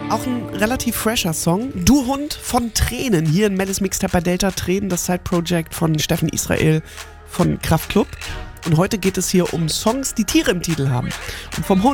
Auch ein relativ fresher Song. Du Hund von Tränen. Hier in Mellis Mixtape bei Delta Tränen, das Side-Project von Steffen Israel von Kraftklub. Und heute geht es hier um Songs, die Tiere im Titel haben. Und vom Hund